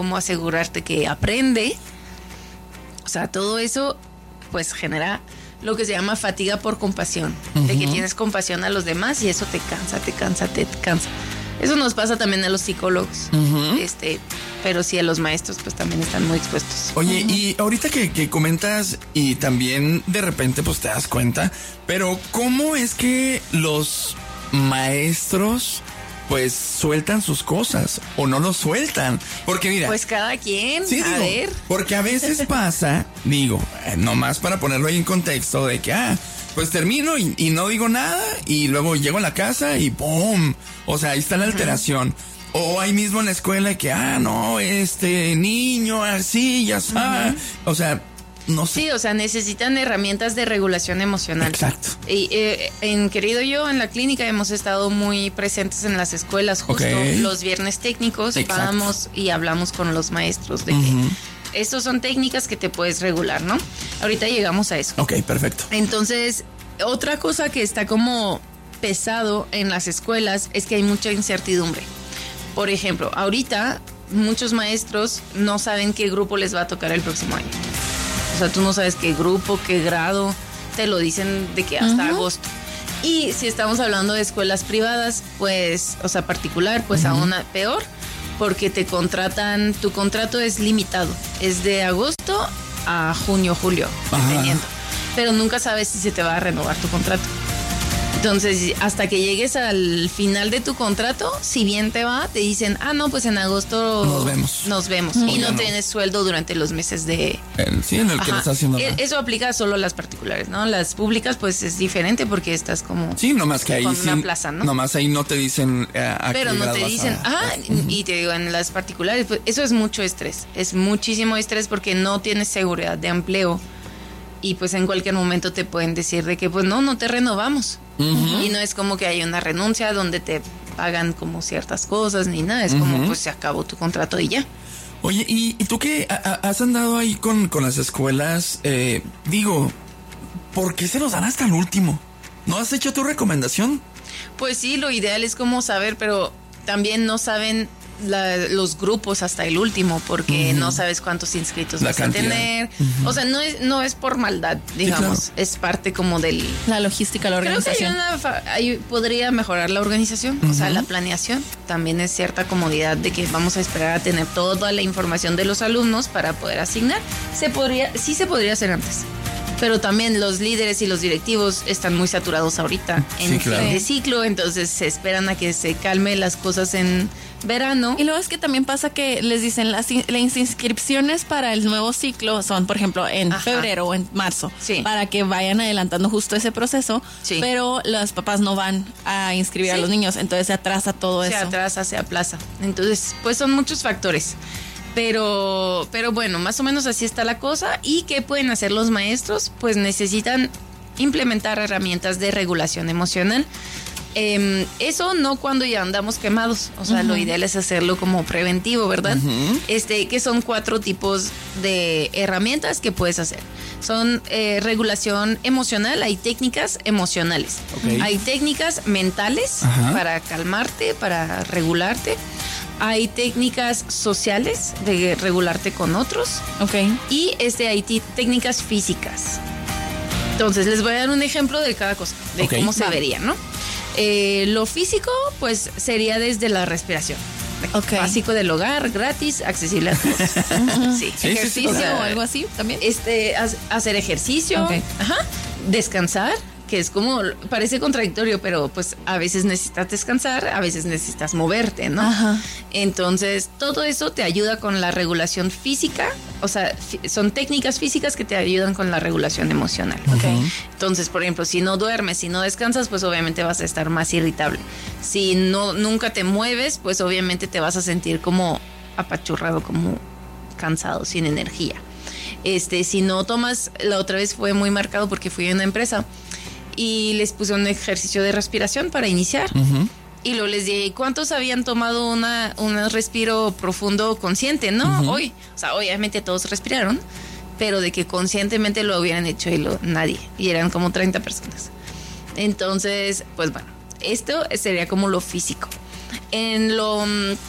cómo asegurarte que aprende. O sea, todo eso pues genera lo que se llama fatiga por compasión, de que tienes compasión a los demás y eso te cansa. Eso nos pasa también a los psicólogos, pero sí a los maestros pues también están muy expuestos. Oye, y ahorita que comentas y también de repente pues te das cuenta, pero ¿cómo es que los maestros pues sueltan sus cosas o no lo sueltan? Porque mira, pues cada quien, sí, a ver. Porque a veces pasa, nomás para ponerlo ahí en contexto de que, pues termino y no digo nada y luego llego a la casa y ¡pum! O sea, ahí está la alteración. O ahí mismo en la escuela que, no, niño, así, ya está. O sea, no sé. Sí, o sea, necesitan herramientas de regulación emocional. Exacto. Y Querido Yo, en la clínica hemos estado muy presentes en las escuelas, justo los viernes técnicos. Exacto. Vamos y hablamos con los maestros de que estos son técnicas que te puedes regular, ¿no? Ahorita llegamos a eso. Ok, perfecto. Entonces, otra cosa que está como pesado en las escuelas es que hay mucha incertidumbre. Por ejemplo, ahorita muchos maestros no saben qué grupo les va a tocar el próximo año. O sea, tú no sabes qué grupo, qué grado, te lo dicen de que hasta agosto. Y si estamos hablando de escuelas privadas, pues, o sea, particular, pues aún peor, porque te contratan, tu contrato es limitado, es de agosto a junio, julio, dependiendo. Pero nunca sabes si se te va a renovar tu contrato. Entonces, hasta que llegues al final de tu contrato, si bien te va, te dicen, no, pues en agosto nos vemos. Y no tienes sueldo durante los meses de... Sí, en el que lo estás haciendo. Eso aplica solo a las particulares, ¿no? Las públicas, pues es diferente porque estás como... Sí, nomás que ahí con una plaza, ¿no? Nomás ahí no te dicen... Pero no te dicen... Y te digo, en las particulares, pues eso es mucho estrés. Es muchísimo estrés porque no tienes seguridad de empleo. Y pues en cualquier momento te pueden decir de que pues no te renovamos. Y no es como que hay una renuncia donde te pagan como ciertas cosas ni nada. Es como pues se acabó tu contrato y ya. Oye, ¿y tú qué has andado ahí con las escuelas? ¿Por qué se los dan hasta el último? ¿No has hecho tu recomendación? Pues sí, lo ideal es como saber, pero también no saben los grupos hasta el último porque no sabes cuántos inscritos vas a tener. O sea, no es por maldad, digamos. Sí, claro. Es parte como del... La logística, la organización. Creo que ahí podría mejorar la organización, o sea, la planeación. También es cierta comodidad de que vamos a esperar a tener toda la información de los alumnos para poder asignar. Sí se podría hacer antes. Pero también los líderes y los directivos están muy saturados ahorita en fin de ciclo, entonces se esperan a que se calmen las cosas en verano. Y luego es que también pasa que les dicen las inscripciones para el nuevo ciclo son, por ejemplo, en febrero o en marzo, para que vayan adelantando justo ese proceso, pero los papás no van a inscribir a los niños, entonces se atrasa todo eso. Se atrasa, se aplaza. Entonces, pues son muchos factores. Pero bueno, más o menos así está la cosa. ¿Y qué pueden hacer los maestros? Pues necesitan implementar herramientas de regulación emocional. Eso no cuando ya andamos quemados. O sea, lo ideal es hacerlo como preventivo, ¿verdad? Que son 4 tipos de herramientas que puedes hacer. Son regulación emocional, hay técnicas emocionales. Hay técnicas mentales para calmarte, para regularte. Hay técnicas sociales de regularte con otros. Y hay técnicas físicas. Entonces, les voy a dar un ejemplo de cada cosa, de cómo se vería, ¿no? Lo físico, pues, sería desde la respiración. Básico del hogar, gratis, accesible a todos. Ejercicio o algo así también. Hacer ejercicio. Descansar. Que es como, parece contradictorio, pero pues a veces necesitas descansar, a veces necesitas moverte, ¿no? Entonces, todo eso te ayuda con la regulación física, o sea, son técnicas físicas que te ayudan con la regulación emocional. Entonces, por ejemplo, si no duermes, si no descansas, pues obviamente vas a estar más irritable. Si nunca te mueves, pues obviamente te vas a sentir como apachurrado, como cansado, sin energía. Si no tomas, la otra vez fue muy marcado porque fui a una empresa y les puse un ejercicio de respiración para iniciar. Y luego les dije, ¿cuántos habían tomado un respiro profundo consciente? No, hoy. O sea, obviamente todos respiraron, pero de que conscientemente lo hubieran hecho nadie. Y eran como 30 personas. Entonces, pues bueno, esto sería como lo físico. En lo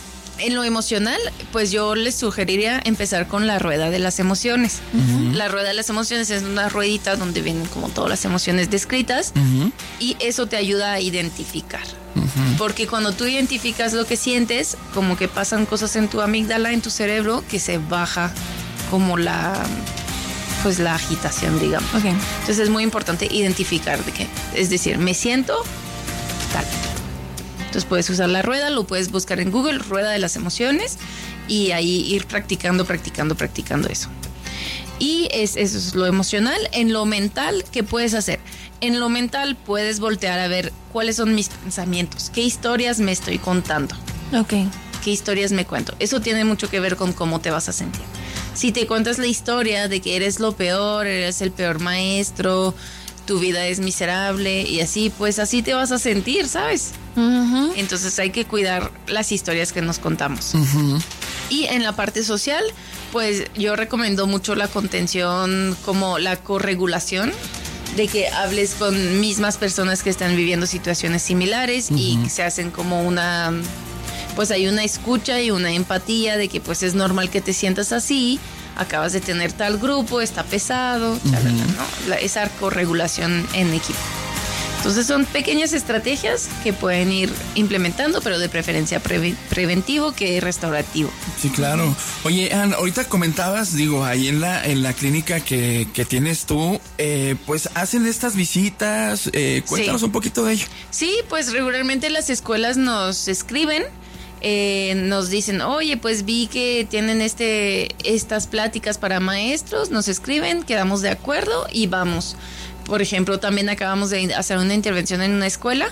En lo emocional, pues yo les sugeriría empezar con la rueda de las emociones. La rueda de las emociones es una ruedita donde vienen como todas las emociones descritas y eso te ayuda a identificar. Porque cuando tú identificas lo que sientes, como que pasan cosas en tu amígdala, en tu cerebro, que se baja como la agitación, digamos. Entonces es muy importante identificar de qué. Es decir, me siento tal. Entonces puedes usar la rueda, lo puedes buscar en Google, rueda de las emociones, y ahí ir practicando eso. Y eso es lo emocional. En lo mental, ¿qué puedes hacer? En lo mental puedes voltear a ver cuáles son mis pensamientos, qué historias me estoy contando. ¿Qué historias me cuento? Eso tiene mucho que ver con cómo te vas a sentir. Si te cuentas la historia de que eres lo peor, eres el peor maestro, tu vida es miserable y así, pues así te vas a sentir, ¿sabes? Entonces hay que cuidar las historias que nos contamos. Y en la parte social, pues yo recomiendo mucho la contención, como la corregulación, de que hables con mismas personas que están viviendo situaciones similares y que se hacen como pues hay una escucha y una empatía de que pues es normal que te sientas así, acabas de tener tal grupo, está pesado, ¿no? Esa corregulación en equipo. Entonces son pequeñas estrategias que pueden ir implementando, pero de preferencia preventivo que restaurativo. Sí, claro. Oye, Ann, ahorita comentabas, ahí en la clínica que tienes tú, pues hacen estas visitas. Cuéntanos un poquito de ello. Sí, pues regularmente las escuelas nos escriben. Nos dicen, oye, pues vi que tienen estas pláticas para maestros, nos escriben, quedamos de acuerdo y vamos. Por ejemplo, también acabamos de hacer una intervención en una escuela.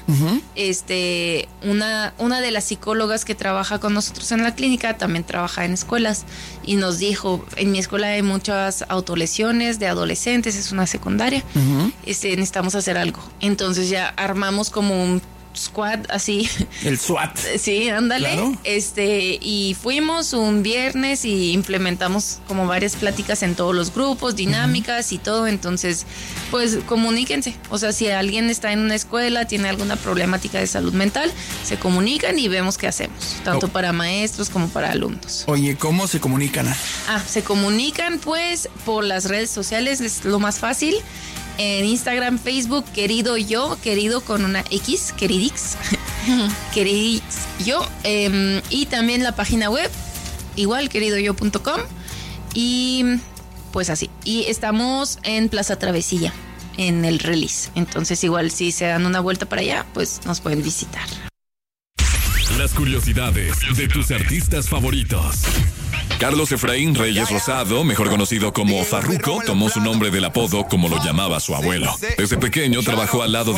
Una de las psicólogas que trabaja con nosotros en la clínica también trabaja en escuelas y nos dijo, en mi escuela hay muchas autolesiones de adolescentes, es una secundaria, necesitamos hacer algo. Entonces ya armamos como un squad así. El SWAT. Sí, ándale. Claro. Y fuimos un viernes y implementamos como varias pláticas en todos los grupos, dinámicas y todo. Entonces, pues comuníquense. O sea, si alguien está en una escuela, tiene alguna problemática de salud mental, se comunican y vemos qué hacemos. Tanto para maestros como para alumnos. Oye, ¿cómo se comunican? Se comunican pues por las redes sociales, es lo más fácil. En Instagram, Facebook, querido con una X, queridix, queridix yo, y también la página web, igual, queridoyo.com, y pues así. Y estamos en Plaza Travesilla, en el Release. Entonces igual si se dan una vuelta para allá, pues nos pueden visitar. Las curiosidades de tus artistas favoritos. Carlos Efraín Reyes Rosado, mejor conocido como Farruko, tomó su nombre del apodo como lo llamaba su abuelo. Desde pequeño trabajó al lado de